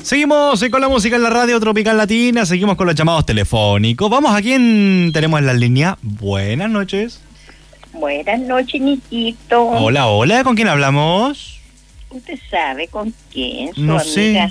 Seguimos con la música en la radio Tropical Latina, seguimos con los llamados telefónicos. Vamos a quién tenemos en la línea. Buenas noches. Buenas noches, Niquito. Hola, hola, ¿con quién hablamos? ¿Usted sabe con quién? Su No amiga. sé.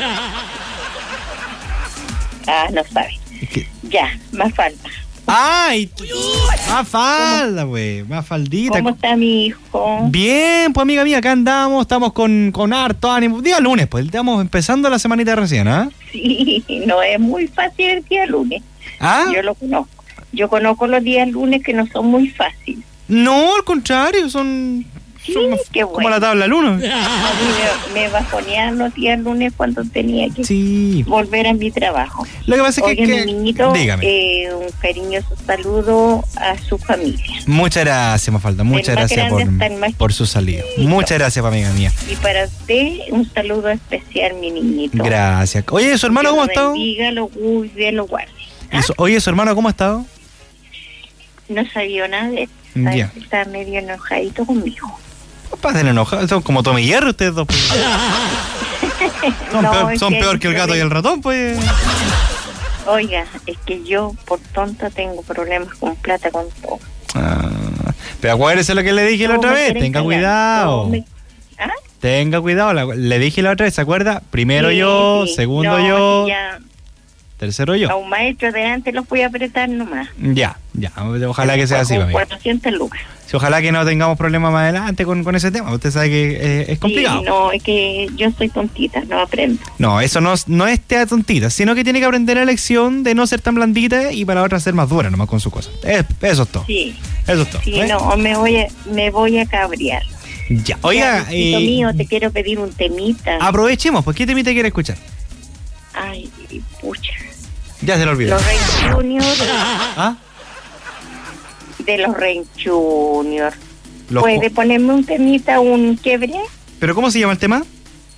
No sabe. Ya, más falta. ¡Ay! Más falda, güey. Más faldita. ¿Cómo está mi hijo? Bien, pues amiga mía, acá andamos, estamos con harto ánimo. Día lunes, pues, estamos empezando la semanita recién, ¿ah? Sí, no es muy fácil el día lunes. ¿Ah? Yo lo conozco. Yo conozco los días lunes que no son muy fáciles. No, al contrario, son Sí, qué bueno. como la tabla del uno. A mí me bajoneaban los días lunes cuando tenía que Sí. volver a mi trabajo. Lo que pasa es Oye, que mi niñito, dígame. un cariñoso saludo a su familia. Muchas gracias, Mafalda. Muchas El más gracias grande hasta el más por su salida. chiquito. Muchas gracias, amiga mía. Y para usted, un saludo especial, mi niñito. Gracias. Oye, ¿su hermano cómo ha estado? Bendiga, lo cuide, lo guarde. Oye, ¿su hermano cómo ha estado? No sabía nada de Ya. él. Está medio enojadito conmigo. Pasen enojados, son como Tommy Jerry ustedes dos. Pues. Son, No, peor, es son que peor que el gato y el ratón, pues. Oiga, es que yo, por tonta, tengo problemas con plata, con todo. Pero acuérdese lo que le dije la No otra me vez. quieren Tenga cagar. cuidado. No me- ¿Ah? Tenga cuidado. Le dije la otra vez, ¿se acuerda? Primero Sí, yo, sí. segundo No, yo, sí, ya, tercero a yo. un maestro delante lo voy a apretar nomás. Ya. Ojalá que sea así, Con amiga. 400 lucas. Sí, ojalá que no tengamos problemas más adelante con ese tema. Usted sabe que es complicado. Sí, no, es que yo soy tontita, no aprendo. No, eso no es tea tontita, sino que tiene que aprender la lección de no ser tan blandita y para la otra ser más dura nomás con sus cosas. Eso es todo. Sí, Eso es todo. sí, ¿eh? no, me voy a cabrear. Ya. Oiga, Ya, hijito mío, te quiero pedir un temita. aprovechemos, pues, ¿qué temita quiere escuchar? Ay, pucha. Ya se lo olvidó. Los Rey Junior, ¿Ah? de los Rey Junior. Los ¿Puede ponerme un temita, un quiebre? ¿Pero cómo se llama el tema?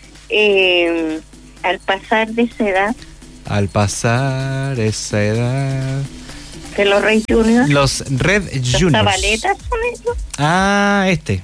Al pasar de esa edad, Al pasar esa edad. de los Rey Junior. Los Red ¿Los Juniors. Zabaletas son ellos? Ah, este.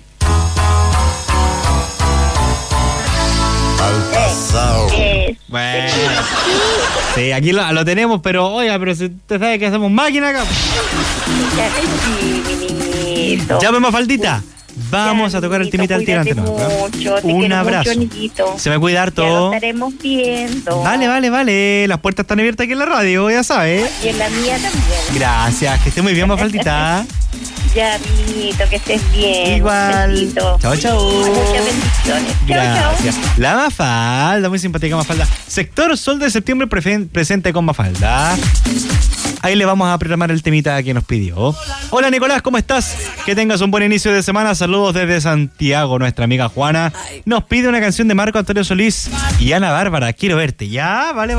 Al pasado. Bueno. Sí, aquí lo tenemos, pero oiga, pero si usted sabe que hacemos máquina acá. Ya, sí, mi niñito. Llame Mafaldita. Vamos Ya, a tocar el niñito, temita al tirante. cuídate mucho, te Un quiero abrazo. mucho, niñito. Se me cuida Ya lo harto. estaremos viendo. Vale. Las puertas están abiertas aquí en la radio, ya sabe. Y en la mía también. Gracias, que esté muy bien, Mafaldita. Ya, niñito, que estés bien. Igual. Un besito. Chao. Muchas bendiciones. Gracias. Chao. La Mafalda, muy simpática Mafalda. Sector Sol de Septiembre presente con Mafalda. Ahí le vamos a programar el temita que nos pidió. Hola Nicolás, ¿cómo estás? Que tengas un buen inicio de semana. Saludos desde Santiago. Nuestra amiga Juana nos pide una canción de Marco Antonio Solís y Ana Bárbara. Quiero verte. Ya, vale.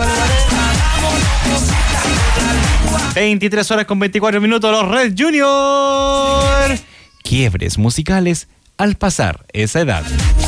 23 horas con 24 minutos. Los Red Junior. Quiebres musicales al pasar esa edad.